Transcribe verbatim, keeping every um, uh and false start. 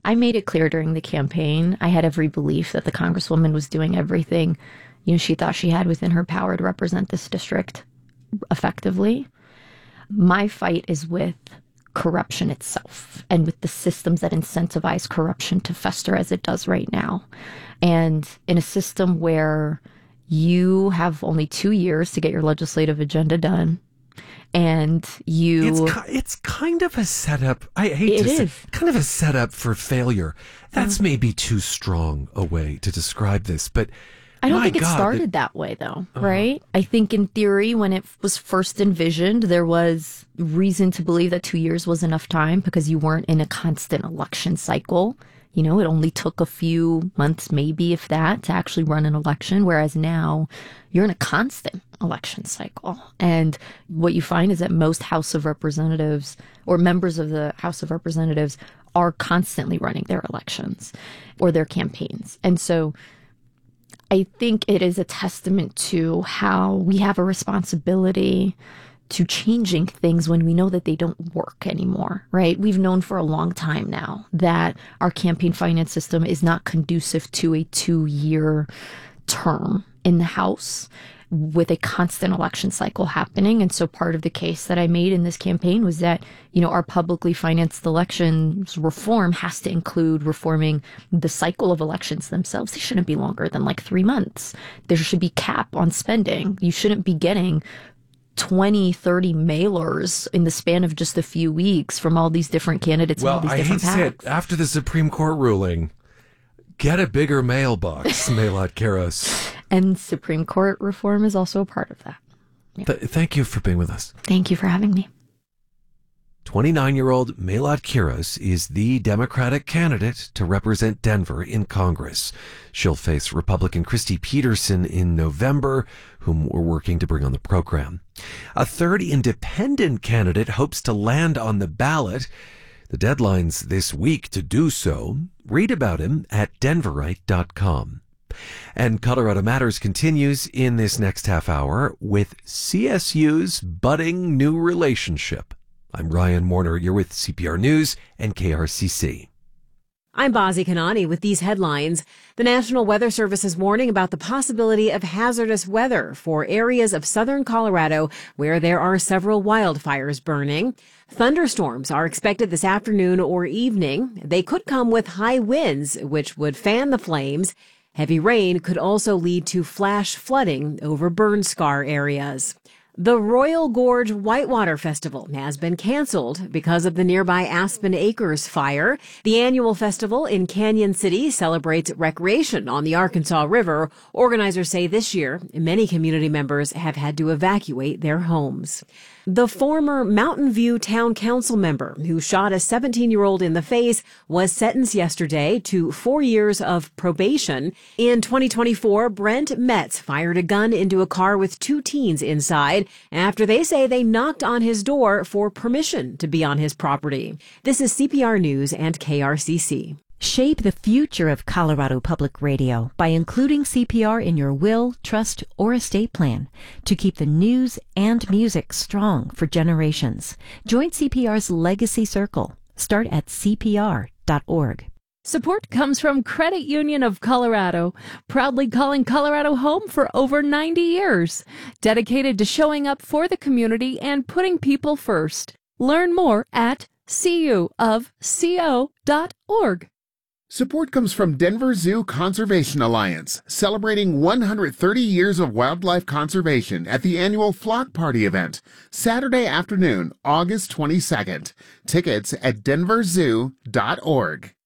I made it clear during the campaign, I had every belief that the Congresswoman was doing everything, you know, she thought she had within her power to represent this district effectively. My fight is with corruption itself and with the systems that incentivize corruption to fester as it does right now. And in a system where you have only two years to get your legislative agenda done, and you... It's, it's kind of a setup, I hate it to is. say, kind of a setup for failure. That's um, maybe too strong a way to describe this, but I don't my think it God, started it, that way, though, uh-huh. right? I think in theory, when it was first envisioned, there was reason to believe that two years was enough time because you weren't in a constant election cycle. You know, it only took a few months, maybe if that, to actually run an election, whereas now you're in a constant election cycle. And what you find is that most House of Representatives or members of the House of Representatives are constantly running their elections or their campaigns. And so I think it is a testament to how we have a responsibility to changing things when we know that they don't work anymore, right? We've known for a long time now that our campaign finance system is not conducive to a two-year term in the House with a constant election cycle happening. And so part of the case that I made in this campaign was that, you know, our publicly financed elections reform has to include reforming the cycle of elections themselves. They shouldn't be longer than like three months. There should be cap on spending. You shouldn't be getting twenty, thirty mailers in the span of just a few weeks from all these different candidates well, and all these different I hate to say it, after the Supreme Court ruling, get a bigger mailbox, Melat Kiros. And Supreme Court reform is also a part of that. Yeah. Th- thank you for being with us. Thank you for having me. twenty-nine-year-old Melat Kiros is the Democratic candidate to represent Denver in Congress. She'll face Republican Christy Peterson in November, whom we're working to bring on the program. A third independent candidate hopes to land on the ballot. The deadline's this week to do so. Read about him at denverite dot com. And Colorado Matters continues in this next half hour with C S U's budding new relationship. I'm Ryan Warner. You're with C P R News and K R C C. I'm Bazi Kanani with these headlines. The National Weather Service is warning about the possibility of hazardous weather for areas of southern Colorado where there are several wildfires burning. Thunderstorms are expected this afternoon or evening. They could come with high winds, which would fan the flames. Heavy rain could also lead to flash flooding over burn scar areas. The Royal Gorge Whitewater Festival has been canceled because of the nearby Aspen Acres fire. The annual festival in Canyon City celebrates recreation on the Arkansas River. Organizers say this year, many community members have had to evacuate their homes. The former Mountain View Town Council member who shot a seventeen-year-old in the face was sentenced yesterday to four years of probation. In twenty twenty-four, Brent Metz fired a gun into a car with two teens inside after they say they knocked on his door for permission to be on his property. This is C P R News and K R C C. Shape the future of Colorado Public Radio by including C P R in your will, trust, or estate plan to keep the news and music strong for generations. Join C P R's Legacy Circle. Start at C P R dot org. Support comes from Credit Union of Colorado, proudly calling Colorado home for over ninety years, dedicated to showing up for the community and putting people first. Learn more at C U of co dot org. Support comes from Denver Zoo Conservation Alliance, celebrating one hundred thirty years of wildlife conservation at the annual Flock Party event, Saturday afternoon, August twenty-second. Tickets at denver zoo dot org.